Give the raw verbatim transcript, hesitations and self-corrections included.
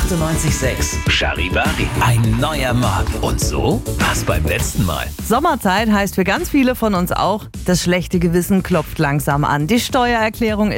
achtundneunzig Komma sechs Charivari. Ein neuer Morgen. Und so war's beim letzten Mal. Sommerzeit heißt für ganz viele von uns auch, das schlechte Gewissen klopft langsam an. Die Steuererklärung